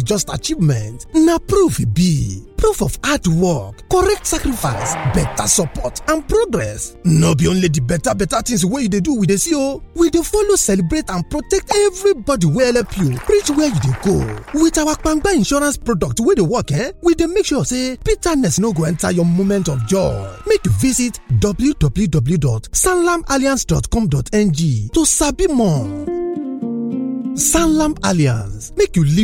just achievement, na proof e be. Proof of hard work, correct sacrifice, better support and progress. No be only the better things wey you dey do we dey see o. We dey follow celebrate and protect everybody wey help you reach where you dey go. With our kpangba insurance product wey dey work, we dey make sure say bitterness no go enter your moment of joy. Make you visit www.sanlamalliance.com.ng to sabi more. Sanlam Alliance, make you live